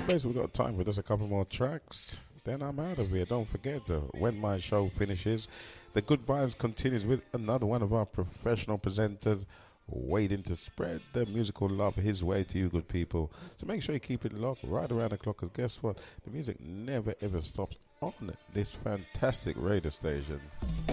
basically, we've got time for just a couple more tracks. Then I'm out of here. Don't forget, when my show finishes, the good vibes continues with another one of our professional presenters waiting to spread the musical love his way to you good people. So make sure you keep it locked right around the clock, because guess what? The music never ever stops on this fantastic radio station.